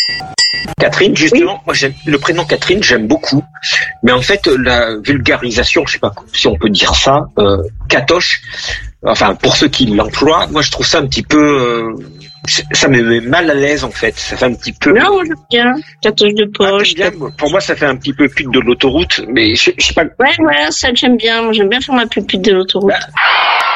Catherine, justement, moi j'aime le prénom Catherine, j'aime beaucoup. Mais en fait, la vulgarisation, je sais pas si on peut dire ça, Catoche, enfin pour ceux qui l'emploient, moi je trouve ça un petit peu, ça me met mal à l'aise en fait. Ça fait un petit peu. Non, j'aime bien. Catoche de poche. Bien, pour moi, ça fait un petit peu pute de l'autoroute, mais je sais pas. Ouais, ça que j'aime bien. Moi, j'aime bien faire ma pupille de l'autoroute.